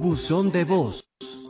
Buzón de voz.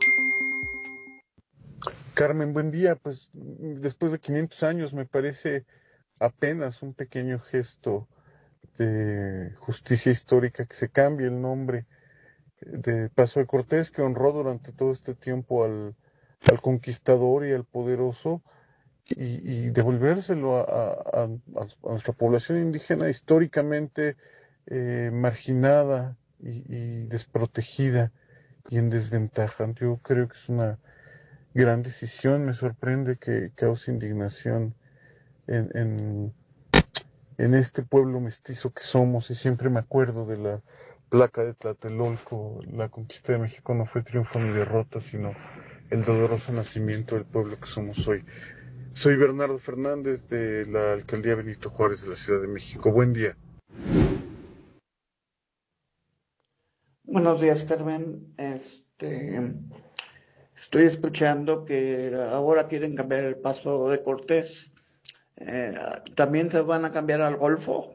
Carmen, buen día. Pues después de 500 años me parece apenas un pequeño gesto de justicia histórica que se cambie el nombre de Paso de Cortés, que honró durante todo este tiempo al conquistador y al poderoso, y devolvérselo a nuestra población indígena históricamente marginada y desprotegida y en desventaja. Yo creo que es una gran decisión. Me sorprende que cause indignación en, en, en este pueblo mestizo que somos, y siempre me acuerdo de la placa de Tlatelolco. La conquista de México no fue triunfo ni derrota, sino el doloroso nacimiento del pueblo que somos hoy. Soy Bernardo Fernández, de la Alcaldía Benito Juárez de la Ciudad de México. Buen día. Buenos días, Carmen. Estoy escuchando que ahora quieren cambiar el Paso de Cortés. También se van a cambiar al Golfo.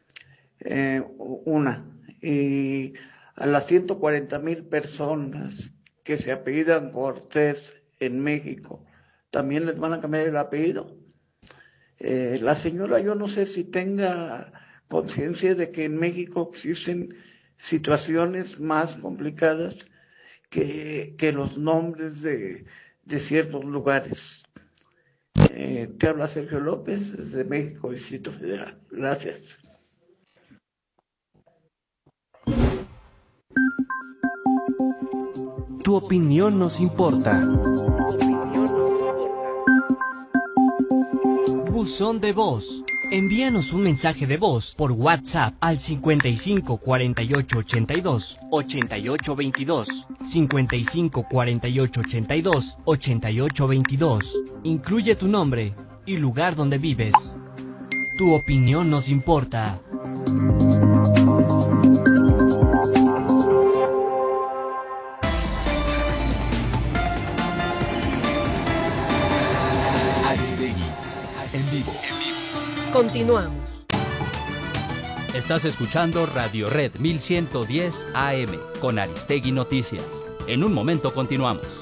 Y a las 140,000 personas que se apellidan Cortés en México, también les van a cambiar el apellido. La señora, yo no sé si tenga conciencia de que en México existen situaciones más complicadas que los nombres de ciertos lugares. Te habla Sergio López desde México, Distrito Federal. Gracias. Tu opinión nos importa. Buzón de voz. Envíanos un mensaje de voz por WhatsApp al 55 48 82 88 22, 55 48 82 88 22. Incluye tu nombre y lugar donde vives. Tu opinión nos importa. Aristegui, en vivo. Continuamos. Estás escuchando Radio Red 1110 AM con Aristegui Noticias. En un momento continuamos.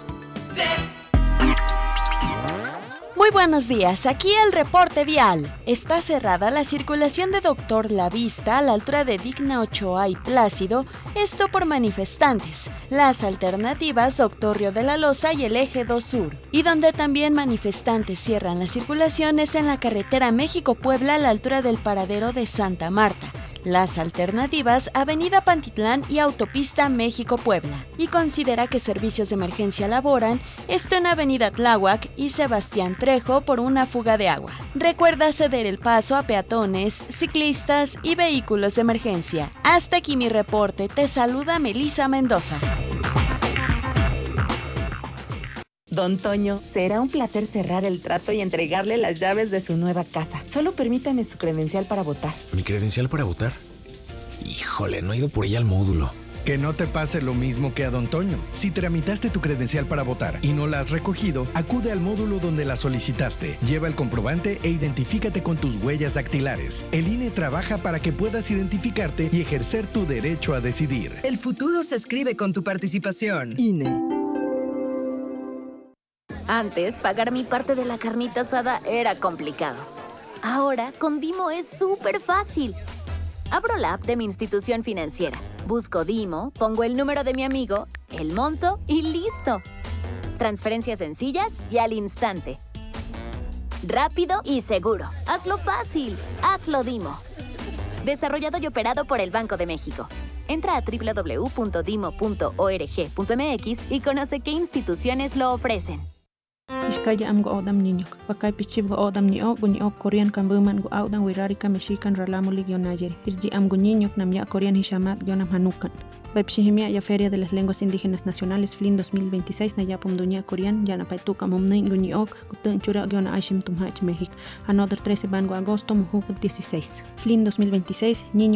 Muy buenos días, aquí el reporte vial. Está cerrada la circulación de Doctor La Vista a la altura de Digna Ochoa y Plácido, esto por manifestantes. Las alternativas Doctor Río de la Loza y el Eje 2 Sur. Y donde también manifestantes cierran la circulación es en la carretera México-Puebla a la altura del paradero de Santa Marta. Las alternativas Avenida Pantitlán y Autopista México-Puebla. Y considera que servicios de emergencia laboran, esto en Avenida Tláhuac y Sebastián Trejo por una fuga de agua. Recuerda ceder el paso a peatones, ciclistas y vehículos de emergencia. Hasta aquí mi reporte, te saluda Melissa Mendoza. Don Toño, será un placer cerrar el trato y entregarle las llaves de su nueva casa. Solo permítame su credencial para votar. ¿Mi credencial para votar? Híjole, no he ido por ella al módulo. Que no te pase lo mismo que a Don Toño. Si tramitaste tu credencial para votar y no la has recogido, acude al módulo donde la solicitaste. Lleva el comprobante e identifícate con tus huellas dactilares. El INE trabaja para que puedas identificarte y ejercer tu derecho a decidir. El futuro se escribe con tu participación. INE. Antes, pagar mi parte de la carnita asada era complicado. Ahora, con Dimo es súper fácil. Abro la app de mi institución financiera, busco Dimo, pongo el número de mi amigo, el monto y ¡listo! Transferencias sencillas y al instante. Rápido y seguro. Hazlo fácil. Hazlo Dimo. Desarrollado y operado por el Banco de México. Entra a www.dimo.org.mx y conoce qué instituciones lo ofrecen. Iskaya am go odam niñok, pakay pichib go odam niok Korean kambuman go audan wirari kameshikan ralamulig yonayeri. Irji am go niñok nam ya Korean hishamat yonam hanukan. Baipshihimia ya Feria de las Lenguas Indígenas Nacionales FLIN 2026 na yapum dunya Korean ya na paituka mumnin go niok gutun chura yona aishim tumhach México. Another 13 ban go agosto muhuk 16. FLIN 2026 niño